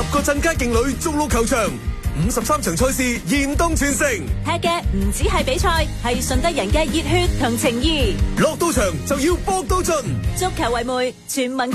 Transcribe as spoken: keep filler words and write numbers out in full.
個鎮街勁旅逐鹿球場，五十三場賽事現當全城。 踢嘅唔止係比賽，係順德人嘅熱血同情誼。 落到場就要搏到盡， 足球為媒，全民。